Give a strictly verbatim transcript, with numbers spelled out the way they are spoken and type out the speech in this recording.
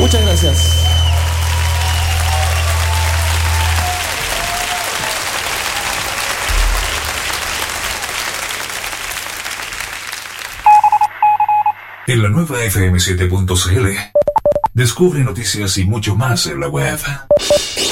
Muchas gracias. En la nueva F M siete punto C L, descubre noticias y mucho más en la web.